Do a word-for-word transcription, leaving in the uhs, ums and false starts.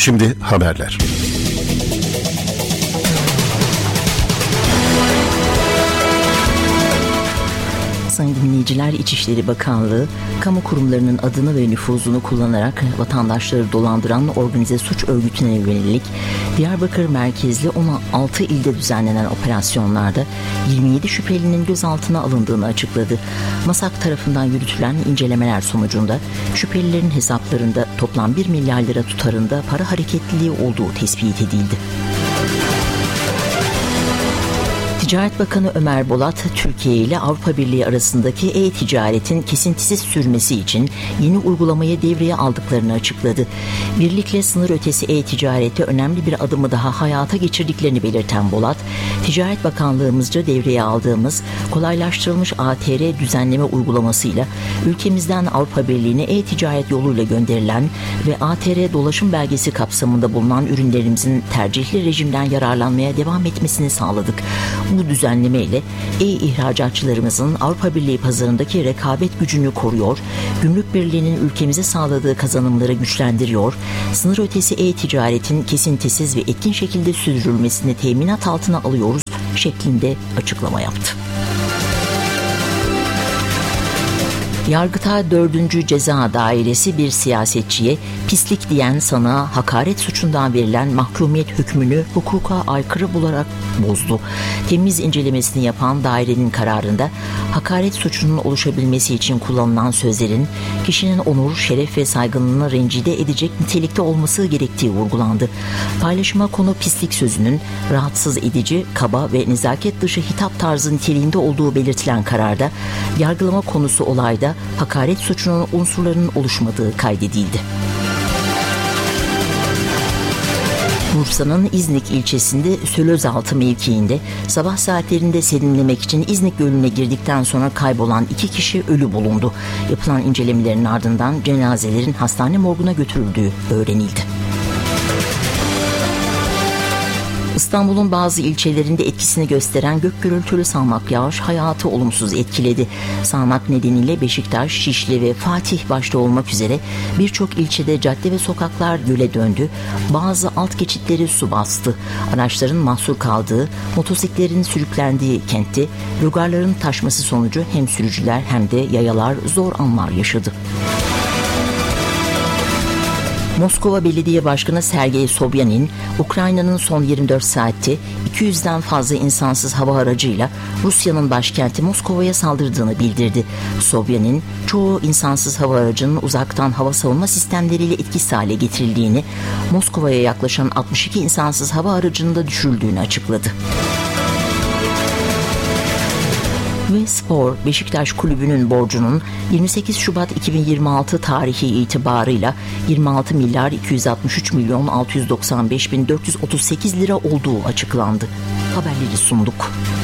Şimdi haberler. Sayın dinleyiciler, İçişleri Bakanlığı, kamu kurumlarının adını ve nüfuzunu kullanarak vatandaşları dolandıran organize suç örgütüne yönelik Diyarbakır merkezli on altı ilde düzenlenen operasyonlarda yirmi yedi şüphelinin gözaltına alındığını açıkladı. MASAK tarafından yürütülen incelemeler sonucunda şüphelilerin hesaplarında toplam bir milyar lira tutarında para hareketliliği olduğu tespit edildi. Ticaret Bakanı Ömer Bolat, Türkiye ile Avrupa Birliği arasındaki e-ticaretin kesintisiz sürmesi için yeni uygulamayı devreye aldıklarını açıkladı. Birlikle sınır ötesi e-ticarette önemli bir adımı daha hayata geçirdiklerini belirten Bolat, Ticaret Bakanlığımızca devreye aldığımız kolaylaştırılmış A T R düzenleme uygulamasıyla ülkemizden Avrupa Birliği'ne e-ticaret yoluyla gönderilen ve A T R dolaşım belgesi kapsamında bulunan ürünlerimizin tercihli rejimden yararlanmaya devam etmesini sağladık. Bu düzenleme ile e-ihracatçılarımızın Avrupa Birliği pazarındaki rekabet gücünü koruyor, Gümrük Birliği'nin ülkemize sağladığı kazanımları güçlendiriyor, sınır ötesi e-ticaretin kesintisiz ve etkin şekilde sürdürülmesini teminat altına alıyoruz şeklinde açıklama yaptı. Yargıtay dördüncü Ceza Dairesi bir siyasetçiye pislik diyen sanığa hakaret suçundan verilen mahkumiyet hükmünü hukuka aykırı bularak bozdu. Temiz incelemesini yapan dairenin kararında hakaret suçunun oluşabilmesi için kullanılan sözlerin kişinin onur, şeref ve saygınlığını rencide edecek nitelikte olması gerektiği vurgulandı. Paylaşıma konu pislik sözünün rahatsız edici, kaba ve nezaket dışı hitap tarzı niteliğinde olduğu belirtilen kararda yargılama konusu olayda hakaret suçunun unsurlarının oluşmadığı kaydedildi. Bursa'nın İznik ilçesinde Sölözaltı mevkiinde sabah saatlerinde serinlemek için İznik Gölü'ne girdikten sonra kaybolan iki kişi ölü bulundu. Yapılan incelemelerin ardından cenazelerin hastane morguna götürüldüğü öğrenildi. İstanbul'un bazı ilçelerinde etkisini gösteren gök gürültülü sağanak yağış hayatı olumsuz etkiledi. Sağanak nedeniyle Beşiktaş, Şişli ve Fatih başta olmak üzere birçok ilçede cadde ve sokaklar göle döndü. Bazı alt geçitleri su bastı. Araçların mahsur kaldığı, motosiklerin sürüklendiği kentte rüzgarların taşması sonucu hem sürücüler hem de yayalar zor anlar yaşadı. Moskova Belediye Başkanı Sergey Sobyanin, Ukrayna'nın son yirmi dört saatte iki yüzden fazla insansız hava aracıyla Rusya'nın başkenti Moskova'ya saldırdığını bildirdi. Sobyanin, çoğu insansız hava aracının uzaktan hava savunma sistemleriyle etkisiz hale getirildiğini, Moskova'ya yaklaşan altmış iki insansız hava aracının da düşürüldüğünü açıkladı. Ve spor, Beşiktaş Kulübü'nün borcunun yirmi sekiz Şubat iki bin yirmi altı tarihi itibarıyla yirmi altı milyar iki yüz altmış üç milyon altı yüz doksan beş bin dört yüz otuz sekiz lira olduğu açıklandı. Haberleri sunduk.